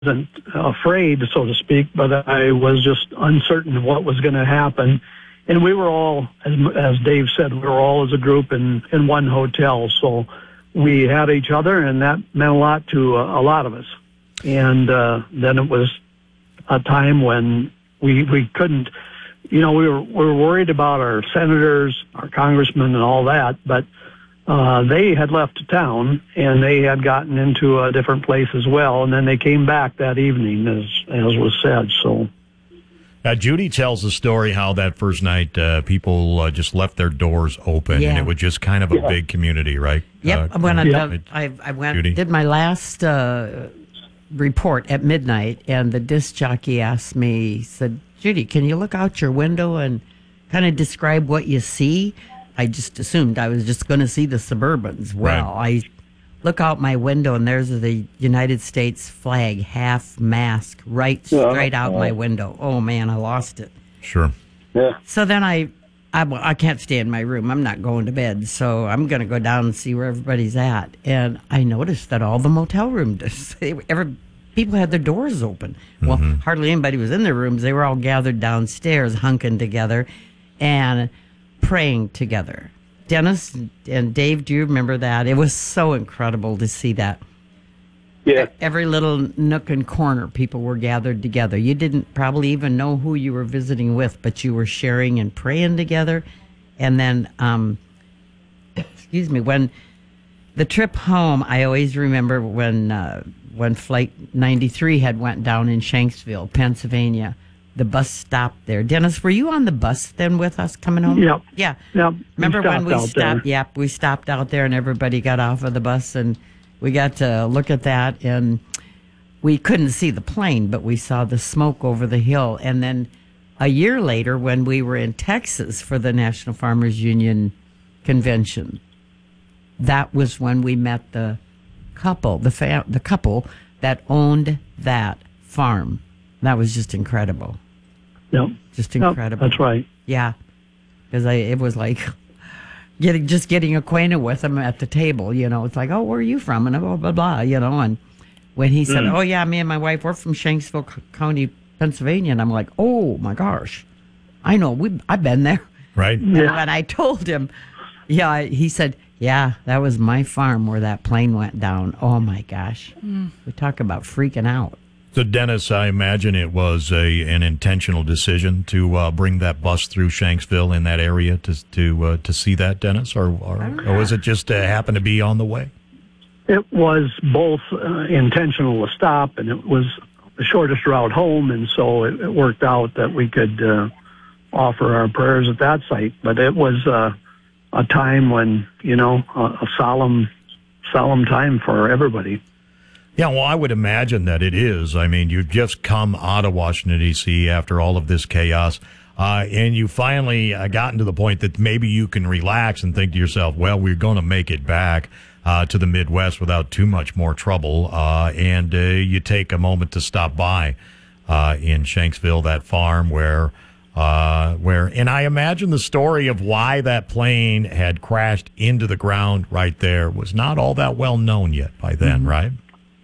wasn't afraid, so to speak, but I was just uncertain of what was going to happen. And we were all, as Dave said, we were all as a group in one hotel. So we had each other, and that meant a lot to a lot of us. And then it was a time when we couldn't, we were worried about our senators, our congressmen, and all that, but they had left town, and they had gotten into a different place as well, and then they came back that evening, as was said. So, Judy tells the story how that first night people just left their doors open, and it was just kind of a big community, right? Yep. I went, Judy did my last report at midnight, and the disc jockey asked me, he said, "Judy, can you look out your window and kind of describe what you see?" I just assumed I was just going to see the Suburbans. Well, right. I look out my window, and there's the United States flag, half mast, right straight out my window. Oh, man, I lost it. Sure. Yeah. So then I can't stay in my room. I'm not going to bed, so I'm going to go down and see where everybody's at. And I noticed that all the motel rooms, people had their doors open. Well, hardly anybody was in their rooms. They were all gathered downstairs, hunking together, and praying together. Dennis and Dave, do you remember that? It was so incredible to see that. Yeah. Every little nook and corner, people were gathered together. You didn't probably even know who you were visiting with, but you were sharing and praying together. And then, when the trip home, I always remember when Flight 93 had went down in Shanksville, Pennsylvania. The bus stopped there. Dennis, were you on the bus then with us coming home? Yep. Yeah. Yep. Remember when we stopped? Yep. We stopped out there and everybody got off of the bus and we got to look at that, and we couldn't see the plane, but we saw the smoke over the hill. And then a year later, when we were in Texas for the National Farmers Union convention, that was when we met the couple, the couple that owned that farm. That was just incredible. Yep. Just incredible. Yep, that's right. Yeah. Because it was like getting acquainted with them at the table. It's like, oh, where are you from? And blah, blah, blah, And when he said, oh, yeah, me and my wife, we're from Shanksville County, Pennsylvania. And I'm like, oh, my gosh. I know. I've been there. Right. Yeah. And I told him, he said, yeah, that was my farm where that plane went down. Oh, my gosh. We talk about freaking out. So, Dennis, I imagine it was an intentional decision to bring that bus through Shanksville in that area to see that, Dennis, or was it just happen to be on the way? It was both intentional to stop, and it was the shortest route home, and so it worked out that we could offer our prayers at that site. But it was a time when, a solemn time for everybody. Yeah, well, I would imagine that it is. I mean, you've just come out of Washington, D.C. after all of this chaos, and you finally gotten to the point that maybe you can relax and think to yourself, well, we're going to make it back to the Midwest without too much more trouble, and you take a moment to stop by in Shanksville, that farm where, and I imagine the story of why that plane had crashed into the ground right there was not all that well known yet by then, right?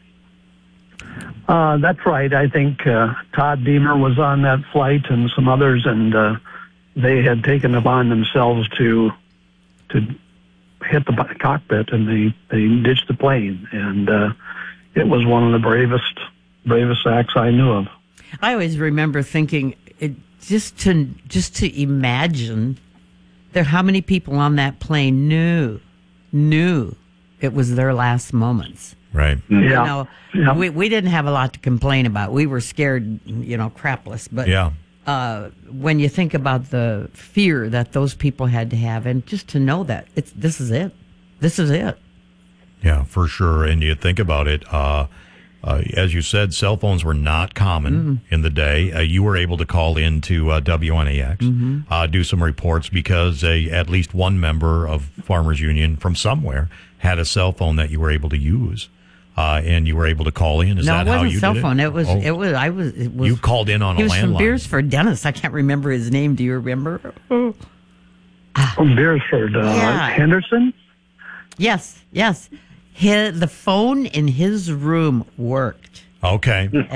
That's right. I think Todd Deemer was on that flight and some others, and they had taken upon themselves to hit the cockpit, and they ditched the plane. And it was one of the bravest acts I knew of. I always remember thinking, just to imagine how many people on that plane knew it was their last moments. Right. Yeah. We didn't have a lot to complain about. We were scared, crapless. But when you think about the fear that those people had to have, and just to know that this is it. Yeah, for sure. And you think about it, as you said, cell phones were not common in the day. You were able to call into WNAX, do some reports because at least one member of Farmers Union from somewhere had a cell phone that you were able to use. And you were able to call in. Is that how you did it? No, it wasn't cell phone. It was. You called in on a landline. He was from Beersford, Dennis. I can't remember his name. Do you remember? From Beersford, Henderson. Yes. The phone in his room worked. Okay.